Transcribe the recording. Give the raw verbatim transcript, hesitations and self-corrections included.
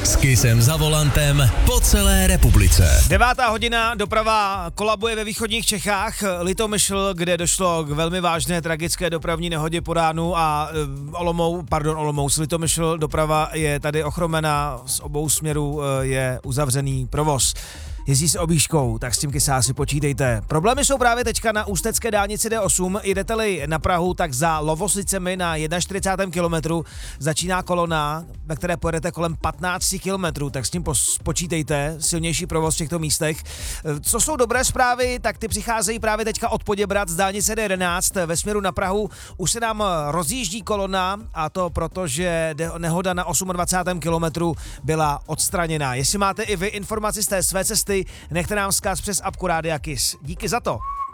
S Kissem za volantem po celé republice. Devátá hodina, doprava kolabuje ve východních Čechách. Litomyšl, kde došlo k velmi vážné tragické dopravní nehodě po ránu a Olomou, pardon, Olomouc, Litomyšl, doprava je tady ochromená, z obou směrů je uzavřený provoz. Jezdí se objížďkou, tak s tím kysáci počítejte. Problémy jsou právě teďka na ústecké dálnici D osm. Jdete-li na Prahu, tak za Lovosicemi na čtyřicátém prvním kilometru začíná kolona, ve které pojedete kolem patnáct kilometrů, tak s tím počítejte. Silnější provoz v těchto místech. Co jsou dobré zprávy, tak ty přicházejí právě teďka od Poděbrad z dálnice D jedenáct. Ve směru na Prahu už se nám rozjíždí kolona, a to proto, že nehoda na dvacátém osmém kilometru byla odstraněna. Jestli máte i vy informaci z té své cesty, nechte nám vzkaz přes apku Rádia Kiss. Díky za to.